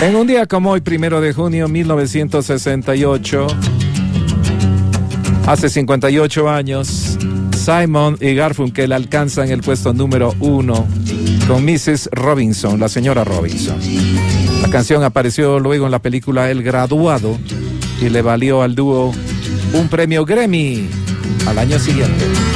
En un día como hoy, 1 de junio 1968, hace 58 años, Simon y Garfunkel alcanzan el puesto número 1 con Mrs. Robinson, la señora Robinson. La canción apareció luego en la película El Graduado y le valió al dúo un premio Grammy al año siguiente.